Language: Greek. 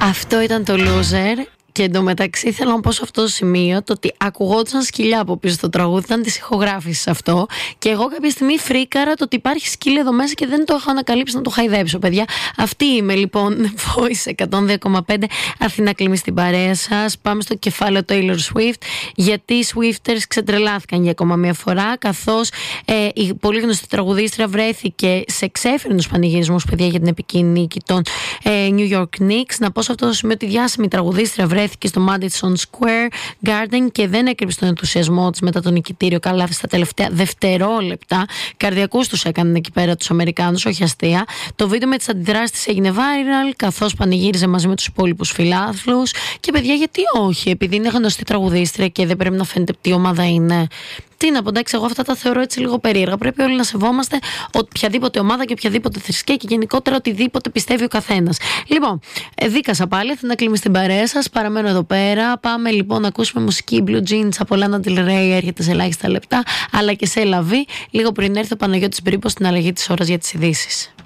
Αυτό ήταν το Loser. Και εντωμεταξύ θέλω να πω σε αυτό το σημείο το ότι ακουγόντουσαν σκυλιά από πίσω στο τραγούδι, ήταν τη ηχογράφηση αυτό. Και εγώ κάποια στιγμή φρίκαρα το ότι υπάρχει σκύλι εδώ μέσα και δεν το έχω ανακαλύψει να το χαϊδέψω, παιδιά. Αυτή είμαι λοιπόν, Voice 102,5. Αθήνα Κλίμη στην παρέα σας. Πάμε στο κεφάλαιο Taylor Swift. Γιατί οι Swifters ξετρελάθηκαν για ακόμα μια φορά, καθώς η πολύ γνωστή τραγουδίστρια βρέθηκε σε ξέφρενους πανηγυρισμούς, παιδιά, για την επικίνδυνη νίκη των New York Knicks. Να πω σε αυτό το σημείο ότι η διάσημη τραγουδίστρια βρέθηκε στο Madison Square Garden και δεν έκρυψε τον ενθουσιασμό της μετά το νικητήριο καλάθι στα τελευταία δευτερόλεπτα. Καρδιακούς τους έκαναν εκεί πέρα τους Αμερικάνους, όχι αστεία. Το βίντεο με τις αντιδράσεις της έγινε viral, καθώς πανηγύριζε μαζί με τους υπόλοιπους φιλάθλους. Και παιδιά, γιατί όχι, επειδή είναι γνωστή τραγουδίστρια και δεν πρέπει να φαίνεται τι ομάδα είναι. Τι να πω, εντάξει, εγώ αυτά τα θεωρώ έτσι λίγο περίεργα. Πρέπει όλοι να σεβόμαστε οποιαδήποτε ομάδα και οποιαδήποτε θρησκεία και γενικότερα οτιδήποτε πιστεύει ο καθένας. Λοιπόν, δίκασα πάλι, θα κλείνουμε στην παρέα σας. Παραμένω εδώ πέρα. Πάμε λοιπόν να ακούσουμε μουσική. Blue Jeans από Lana Del Rey έρχεται σε ελάχιστα λεπτά, αλλά και σε LAV. Λίγο πριν έρθει ο Παναγιώτης Μπρίπος στην αλλαγή της ώρας για τις ειδήσεις.